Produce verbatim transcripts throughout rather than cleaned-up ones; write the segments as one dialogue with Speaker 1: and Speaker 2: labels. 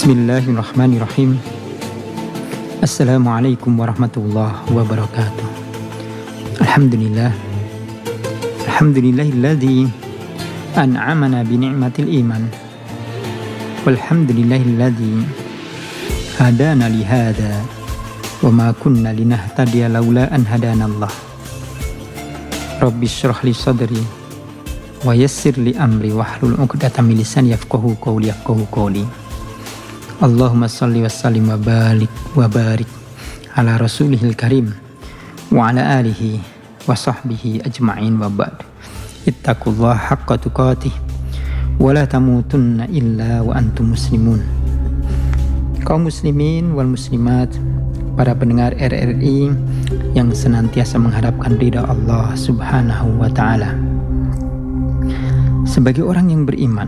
Speaker 1: Bismillahirrahmanirrahim. Assalamualaikum warahmatullahi wabarakatuh. Alhamdulillah. Alhamdulillahilladzi an'amana bi ni'matil iman. Walhamdulillahilladzi hadana li hadza wa ma kunna linahtadiya laula an hadanallah. Rabbi shrah li sadri wa yassir li amri wahlul 'uqdatam min lisani yafqahu qawli yafqahu qawli. Allahumma salli wa sallim wa barik wa barik ala rasulihil karim wa ala alihi wa sahbihi ajma'in wa ba'd. Ittaqullaha haqqa tuqatih wa la tamutunna illa wa antum muslimun. Kaum muslimin wal muslimat, para pendengar R R I yang senantiasa mengharapkan ridha Allah Subhanahu wa taala. Sebagai orang yang beriman,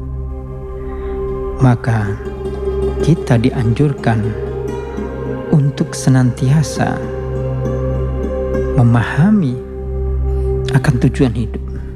Speaker 1: maka kita dianjurkan untuk senantiasa memahami akan tujuan hidup.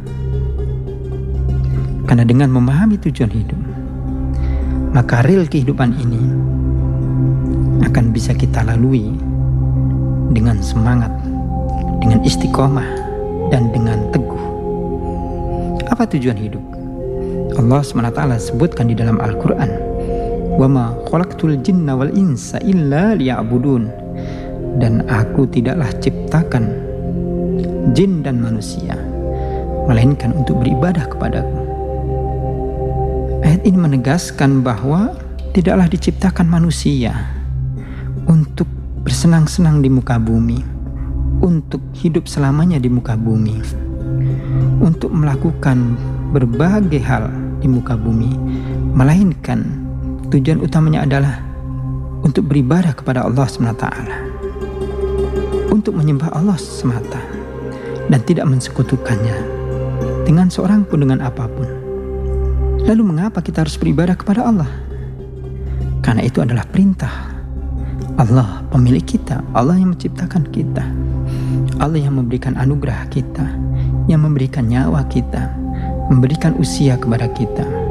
Speaker 1: Karena dengan memahami tujuan hidup, maka real kehidupan ini akan bisa kita lalui dengan semangat, dengan istiqomah, dan dengan teguh. Apa tujuan hidup? Allah subhanahu wa taala sebutkan di dalam Al-Quran, wa ma khalaqtul jinna wal insa illa liya'budun, dan aku tidaklah ciptakan jin dan manusia melainkan untuk beribadah kepadaku. Ayat ini menegaskan bahwa tidaklah diciptakan manusia untuk bersenang-senang di muka bumi, untuk hidup selamanya di muka bumi, untuk melakukan berbagai hal di muka bumi, melainkan tujuan utamanya adalah untuk beribadah kepada Allah subhanahu wa taala, untuk menyembah Allah semata dan tidak mensekutukannya dengan seorang pun, dengan apapun. Lalu mengapa kita harus beribadah kepada Allah? Karena itu adalah perintah Allah, pemilik kita, Allah yang menciptakan kita, Allah yang memberikan anugerah kita, yang memberikan nyawa kita, memberikan usia kepada kita.